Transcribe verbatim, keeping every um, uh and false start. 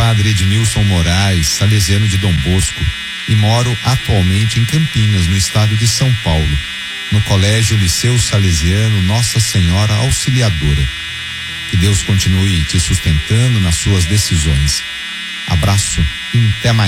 padre Edmilson Moraes, salesiano de Dom Bosco, e moro atualmente em Campinas, no estado de São Paulo, no Colégio Liceu Salesiano Nossa Senhora Auxiliadora. Que Deus continue te sustentando nas suas decisões. Abraço e até mais.